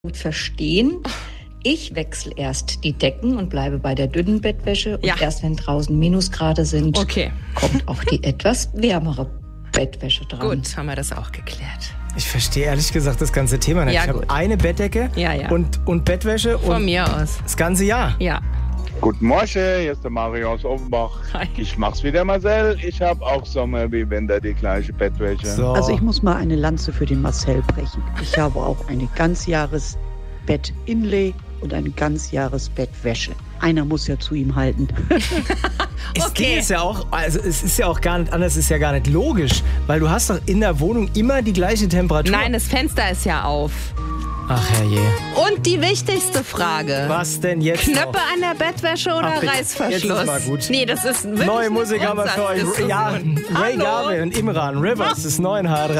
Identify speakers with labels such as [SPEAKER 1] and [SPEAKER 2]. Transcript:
[SPEAKER 1] gut verstehen. Ich wechsle erst die Decken und bleibe bei der dünnen Bettwäsche. Und erst wenn draußen Minusgrade sind, kommt auch die etwas wärmere Bettwäsche dran.
[SPEAKER 2] Gut, haben wir das auch geklärt.
[SPEAKER 3] Ich verstehe ehrlich gesagt das ganze Thema nicht.
[SPEAKER 2] Ja,
[SPEAKER 3] ich habe eine Bettdecke und Bettwäsche.
[SPEAKER 2] Von mir aus.
[SPEAKER 3] Das ganze Jahr?
[SPEAKER 2] Ja.
[SPEAKER 4] Guten Morgen, hier ist der Mario aus Offenbach.
[SPEAKER 2] Hi.
[SPEAKER 4] Ich mach's wieder, Marcel. Ich habe auch Sommer wie Winter die gleiche Bettwäsche.
[SPEAKER 3] So.
[SPEAKER 5] Also ich muss mal eine Lanze für den Marcel brechen. Ich habe auch eine Ganzjahres-Bett-Inlay und eine Ganzjahres-Bettwäsche. Einer muss ja zu ihm halten.
[SPEAKER 3] Das Ding ist ja auch, also es ist ja auch gar nicht anders, es ist ja gar nicht logisch, weil du hast doch in der Wohnung immer die gleiche Temperatur.
[SPEAKER 2] Nein, das Fenster ist ja auf.
[SPEAKER 3] Ach herrje.
[SPEAKER 2] Und die wichtigste Frage.
[SPEAKER 3] Was denn jetzt
[SPEAKER 2] Knöpfe
[SPEAKER 3] noch?
[SPEAKER 2] an der Bettwäsche oder
[SPEAKER 3] Ach,
[SPEAKER 2] Reißverschluss?
[SPEAKER 3] jetzt ist mal gut.
[SPEAKER 2] Nee, das ist wirklich
[SPEAKER 3] Neue
[SPEAKER 2] eine
[SPEAKER 3] Musik haben wir für euch. Ja,
[SPEAKER 2] Grundsatzdiskussion.
[SPEAKER 3] Ray
[SPEAKER 2] Hallo?
[SPEAKER 3] Garvey und Imran Rivers, das neue H3.